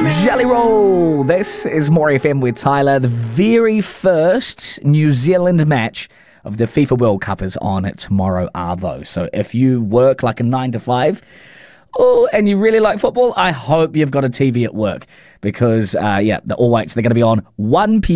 Jelly Roll. This is More FM with Tyler. The very first New Zealand match of the FIFA World Cup is on tomorrow, Arvo. So if you work like a 9 to 5, and you really like football, I hope you've got a TV at work because, the All Whites, they're going to be on 1 p.m.